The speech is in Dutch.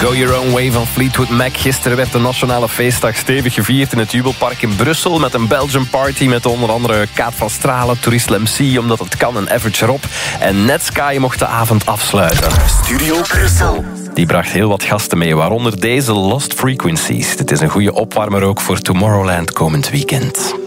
Go Your Own Way van Fleetwood Mac. Gisteren werd de nationale feestdag stevig gevierd in het Jubelpark in Brussel met een Belgian party met onder andere Kaat van Stralen, Tourist MC, Omdat het kan en Average Rob. En Netsky mocht de avond afsluiten. Studio Brussel. Die bracht heel wat gasten mee, waaronder deze Lost Frequencies. Dit is een goede opwarmer ook voor Tomorrowland komend weekend.